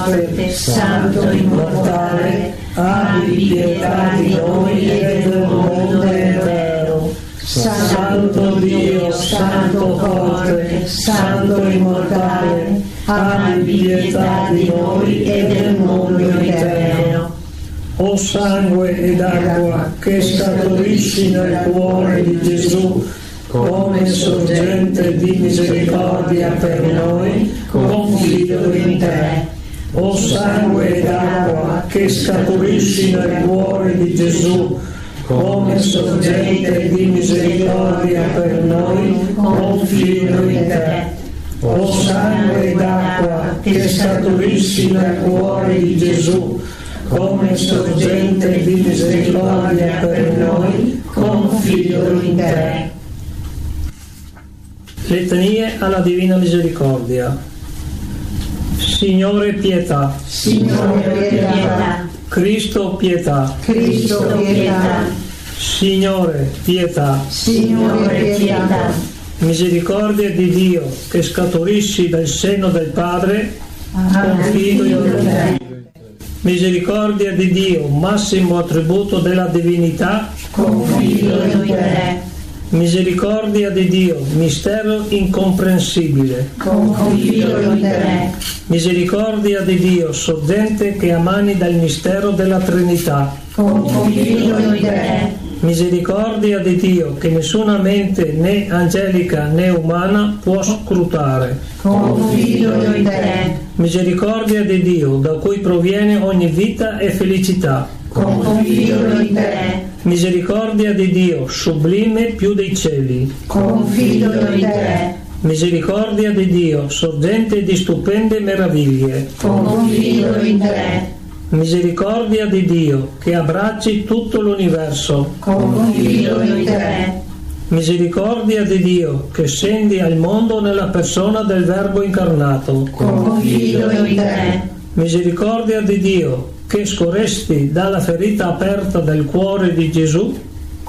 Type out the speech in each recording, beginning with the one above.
forte, Santo immortale, abbi pietà di noi e del mondo intero. Santo Dio, Santo forte, Santo immortale, abbi pietà di noi e del mondo intero. O sangue ed acqua che scaturisci nel cuore di Gesù come sorgente di misericordia per noi, confido in te. O sangue ed acqua che scaturisci nel cuore di Gesù come sorgente di misericordia per noi, confido in te. O sangue ed acqua che scaturisci nel cuore di Gesù come sorgente di misericordia per noi, confido in te. Litanie alla Divina Misericordia. Signore pietà. Signore pietà. Cristo pietà. Cristo pietà. Signore pietà. Signore pietà. Misericordia di Dio che scaturisci dal seno del Padre, confido in te. Misericordia di Dio, massimo attributo della divinità, confido in te. Misericordia di Dio, mistero incomprensibile, confido in te. Misericordia di Dio, sorgente che emani dal mistero della Trinità, confido in te. Misericordia di Dio che nessuna mente né angelica né umana può scrutare, confido in te. Misericordia di Dio da cui proviene ogni vita e felicità, confido in te. Misericordia di Dio, sublime più dei cieli, confido in te. Misericordia di Dio, sorgente di stupende meraviglie, confido in te. Misericordia di Dio che abbracci tutto l'universo, confido in te. Misericordia di Dio che scendi al mondo nella persona del Verbo incarnato, confido in te. Misericordia di Dio che scorresti dalla ferita aperta del cuore di Gesù,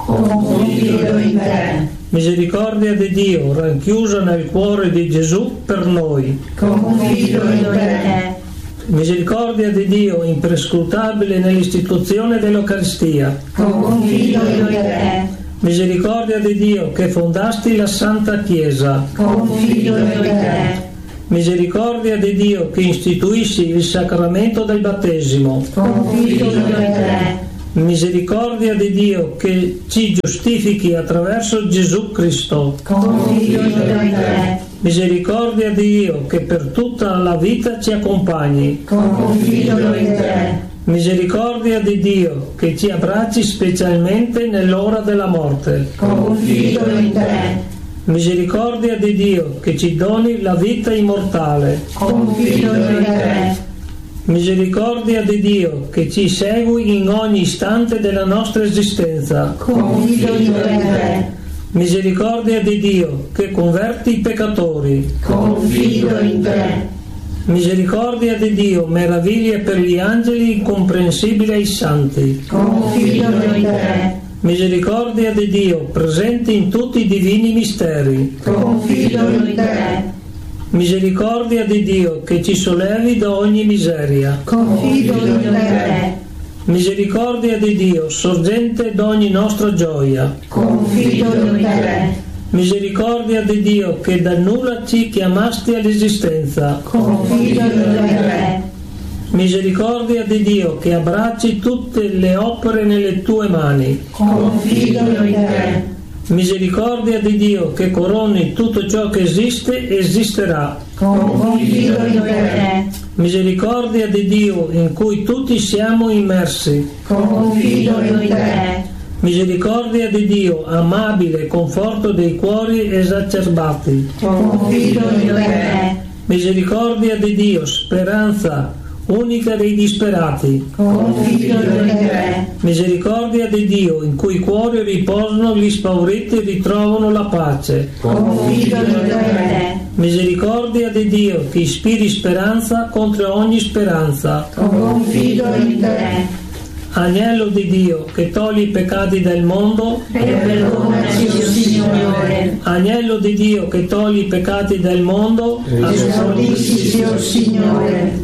confido in te. Misericordia di Dio ranchiusa nel cuore di Gesù per noi, confido in te. Misericordia di Dio imprescrutabile nell'istituzione dell'Eucaristia, confido in te. Misericordia di Dio che fondasti la Santa Chiesa, confido in te. Misericordia di Dio che istituisci il sacramento del battesimo, confido in te. Misericordia di Dio che ci giustifichi attraverso Gesù Cristo, confido in te. Misericordia di Dio che per tutta la vita ci accompagni, confido in te. Misericordia di Dio che ci abbracci specialmente nell'ora della morte, confido in te. Misericordia di Dio che ci doni la vita immortale, confido in te. Misericordia di Dio che ci segui in ogni istante della nostra esistenza, confido in te. Misericordia di Dio che converti i peccatori, confido in te. Misericordia di Dio, meraviglia per gli angeli, incomprensibile ai santi, confido in te. Misericordia di Dio, presente in tutti i divini misteri, confido in te. Misericordia di Dio che ci sollevi da ogni miseria, confido in te. Misericordia di Dio, sorgente d'ogni nostra gioia, confido in te. Misericordia di Dio che da nulla ci chiamasti all'esistenza, confido in te. Misericordia di Dio che abbracci tutte le opere nelle tue mani, confido in te. Misericordia di Dio che coroni tutto ciò che esiste e esisterà, confido in te. Misericordia di Dio in cui tutti siamo immersi, confido in te. Misericordia di Dio, amabile conforto dei cuori esacerbati, confido in te. Misericordia di Dio, speranza unica dei disperati, confido in te. Misericordia di Dio in cui i cuori riposano, gli spauriti ritrovano la pace, confido in te. Misericordia di Dio che ispiri speranza contro ogni speranza, confido in te. Agnello di Dio che togli i peccati del mondo, perdonaci, o Signore. Agnello di Dio che togli i peccati del mondo, Esaudisci, o Signore.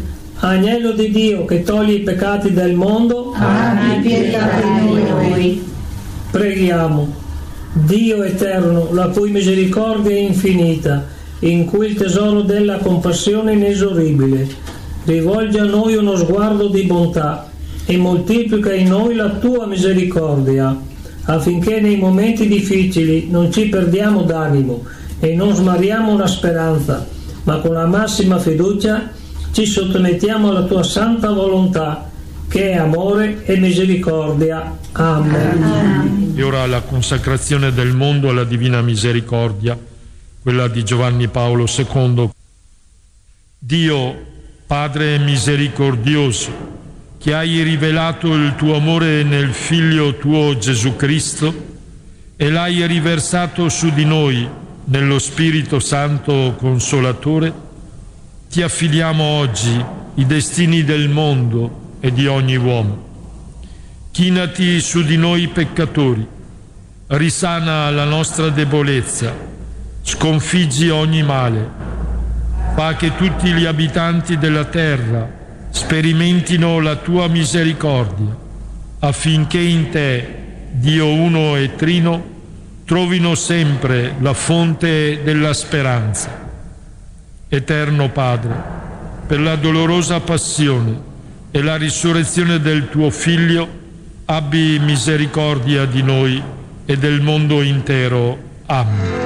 Agnello di Dio che toglie i peccati del mondo, abbi pietà di noi. preghiamo. Dio eterno, la cui misericordia è infinita, in cui il tesoro della compassione è inesoribile, rivolge a noi uno sguardo di bontà e moltiplica in noi la tua misericordia, affinché nei momenti difficili non ci perdiamo d'animo e non smariamo la speranza, ma con la massima fiducia ci sottomettiamo alla tua santa volontà, che è amore e misericordia. Amen. E ora la consacrazione del mondo alla divina misericordia, quella di Giovanni Paolo II. Dio, Padre misericordioso, che hai rivelato il tuo amore nel Figlio tuo Gesù Cristo e l'hai riversato su di noi nello Spirito Santo Consolatore, ti affidiamo oggi i destini del mondo e di ogni uomo. Chinati su di noi peccatori, risana la nostra debolezza, sconfiggi ogni male, fa che tutti gli abitanti della terra sperimentino la tua misericordia, affinché in te, Dio uno e trino, trovino sempre la fonte della speranza. Eterno Padre, per la dolorosa passione e la risurrezione del tuo Figlio, abbi misericordia di noi e del mondo intero. Amen.